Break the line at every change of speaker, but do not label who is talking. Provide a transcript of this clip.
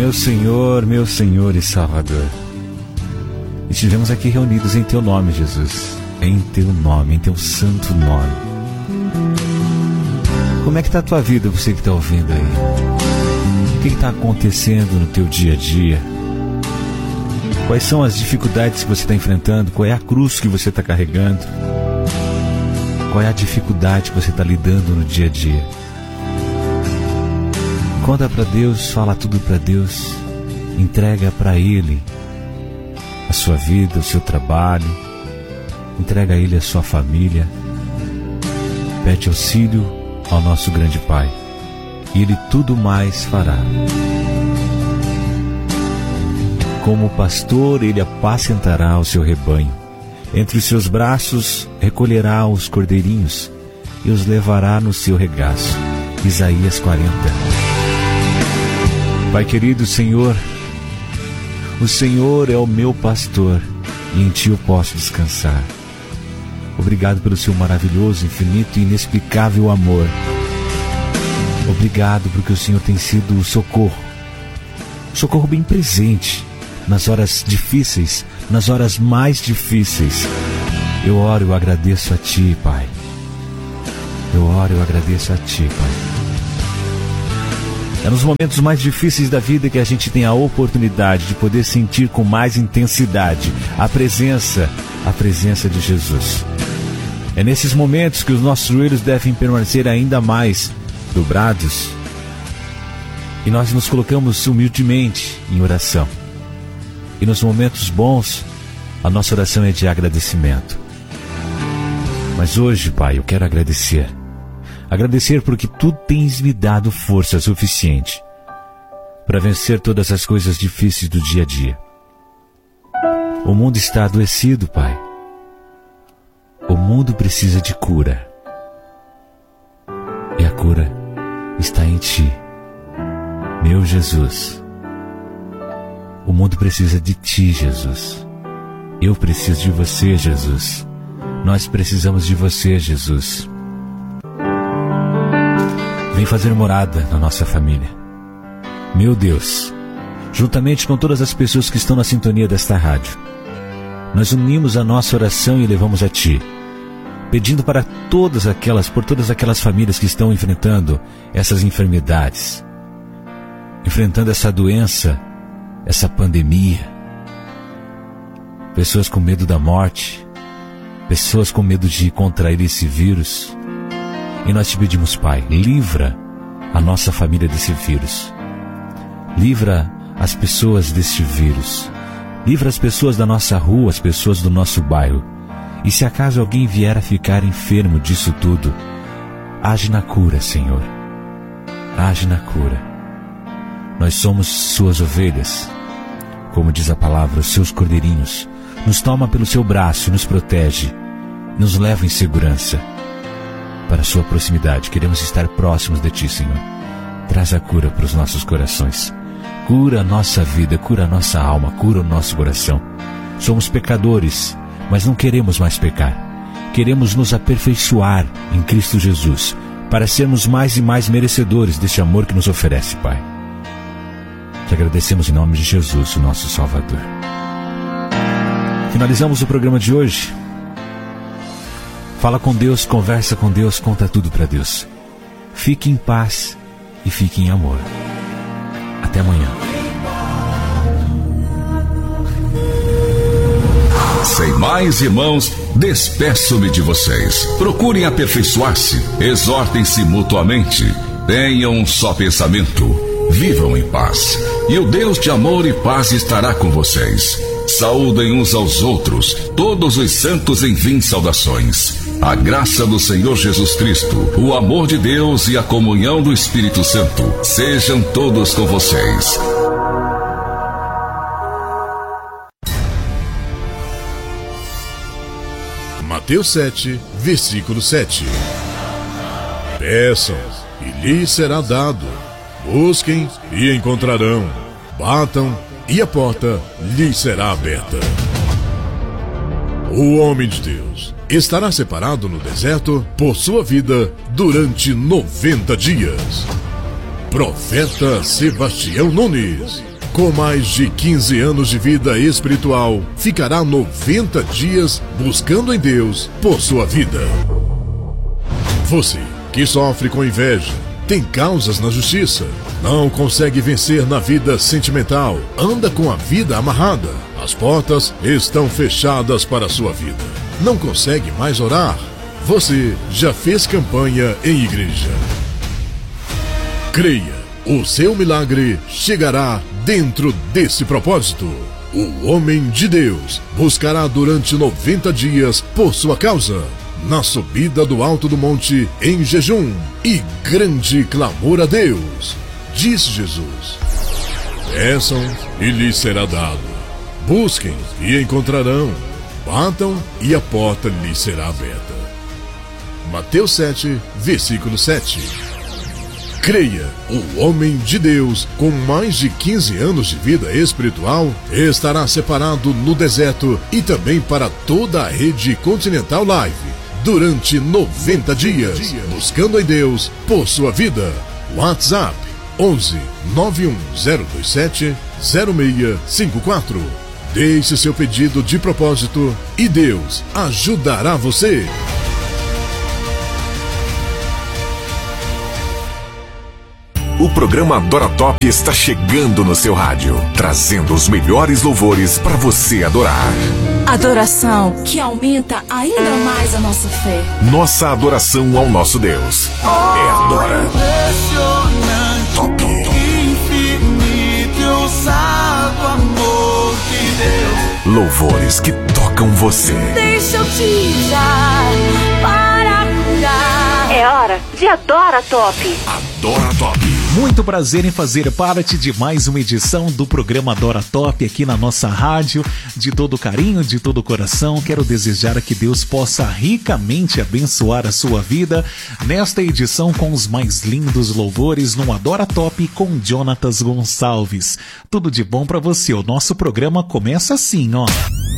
meu Senhor e Salvador. Estivemos aqui reunidos em Teu nome, Jesus. Em Teu nome, em Teu santo nome. Como é que está a tua vida, você que está ouvindo aí? O que está acontecendo no teu dia a dia? Quais são as dificuldades que você está enfrentando? Qual é a cruz que você está carregando? Qual é a dificuldade que você está lidando no dia a dia? Conta para Deus, fala tudo para Deus, entrega para Ele a sua vida, o seu trabalho, entrega a Ele a sua família, pede auxílio ao nosso grande Pai, e Ele tudo mais fará. Como pastor, Ele apacentará o seu rebanho, entre os seus braços recolherá os cordeirinhos e os levará no seu regaço. Isaías 40. Pai querido, Senhor, o Senhor é o meu pastor e em Ti eu posso descansar. Obrigado pelo Seu maravilhoso, infinito e inexplicável amor. Obrigado porque o Senhor tem sido o socorro bem presente nas horas difíceis, nas horas mais difíceis. Eu oro e eu agradeço a Ti, Pai. Eu oro e eu agradeço a Ti, Pai. É nos momentos mais difíceis da vida que a gente tem a oportunidade de poder sentir com mais intensidade a presença de Jesus. É nesses momentos que os nossos joelhos devem permanecer ainda mais dobrados e nós nos colocamos humildemente em oração. E nos momentos bons, a nossa oração é de agradecimento. Mas hoje, Pai, eu quero agradecer. Agradecer porque Tu tens me dado força suficiente para vencer todas as coisas difíceis do dia a dia. O mundo está adoecido, Pai. O mundo precisa de cura. E a cura está em Ti, meu Jesus. O mundo precisa de Ti, Jesus. Eu preciso de Você, Jesus. Nós precisamos de Você, Jesus. Vem fazer morada na nossa família. Meu Deus, juntamente com todas as pessoas que estão na sintonia desta rádio, nós unimos a nossa oração e levamos a Ti, pedindo por todas aquelas famílias que estão enfrentando essas enfermidades, enfrentando essa doença, essa pandemia, pessoas com medo da morte, pessoas com medo de contrair esse vírus. E nós Te pedimos, Pai, livra a nossa família desse vírus. Livra as pessoas deste vírus. Livra as pessoas da nossa rua, as pessoas do nosso bairro. E se acaso alguém vier a ficar enfermo disso tudo, age na cura, Senhor. Age na cura. Nós somos Suas ovelhas. Como diz a palavra, os Seus cordeirinhos. Nos toma pelo Seu braço e nos protege. Nos leva em segurança para a Sua proximidade. Queremos estar próximos de Ti, Senhor. Traz a cura para os nossos corações. Cura a nossa vida, cura a nossa alma, cura o nosso coração. Somos pecadores, mas não queremos mais pecar. Queremos nos aperfeiçoar em Cristo Jesus, para sermos mais e mais merecedores deste amor que nos oferece, Pai. Te agradecemos em nome de Jesus, o nosso Salvador. Finalizamos o programa de hoje. Fala com Deus, conversa com Deus, conta tudo para Deus. Fique em paz e fique em amor. Até amanhã.
Sem mais, irmãos, despeço-me de vocês. Procurem aperfeiçoar-se, exortem-se mutuamente, tenham um só pensamento, vivam em paz. E o Deus de amor e paz estará com vocês. Saúdem uns aos outros, todos os santos enviem saudações. A graça do Senhor Jesus Cristo, o amor de Deus e a comunhão do Espírito Santo sejam todos com vocês.
Mateus 7, versículo 7. Peçam e lhes será dado. Busquem e encontrarão. Batam e a porta lhes será aberta. O homem de Deus estará separado no deserto por sua vida durante 90 dias. Profeta Sebastião Nunes. com mais de 15 anos de vida espiritual, ficará 90 dias buscando em Deus por sua vida. Você que sofre com inveja, tem causas na justiça, não consegue vencer na vida sentimental, anda com a vida amarrada, as portas estão fechadas para a sua vida, não consegue mais orar, você já fez campanha em igreja. Creia, o seu milagre chegará dentro desse propósito. O homem de Deus buscará durante 90 dias por sua causa, na subida do alto do monte em jejum e grande clamor a Deus. Disse Jesus: peçam e lhes será dado, busquem e encontrarão, batam e a porta lhes será aberta. Mateus 7, versículo 7. Creia, o homem de Deus, com mais de 15 anos de vida espiritual, estará separado no deserto e também para toda a rede Continental Live, durante 90 dias, buscando em Deus por sua vida. WhatsApp 11 91027 0654. Deixe seu pedido de propósito e Deus ajudará você.
O programa Adora Top está chegando no seu rádio, trazendo os melhores louvores para você adorar.
Adoração que aumenta ainda mais a nossa fé.
Nossa adoração ao nosso Deus é Adora Top.
Infinito e ousado amor de Deus.
Louvores que tocam você.
Deixa eu te dar para curar. É hora de Adora Top.
Adora Top.
Muito prazer em fazer parte de mais uma edição do programa Adora Top aqui na nossa rádio. De todo carinho, de todo coração, quero desejar que Deus possa ricamente abençoar a sua vida nesta edição com os mais lindos louvores no Adora Top com Jonatas Gonçalves. Tudo de bom pra você. O nosso programa começa assim, ó.